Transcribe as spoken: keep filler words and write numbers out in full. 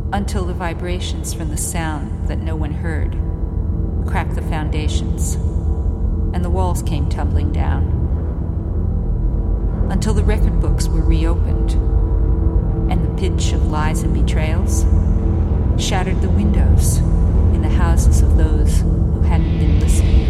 until the vibrations from the sound that no one heard cracked the foundations, and the walls came tumbling down, until the record books were reopened, and the pitch of lies and betrayals shattered the windows in the houses of those who hadn't been listening.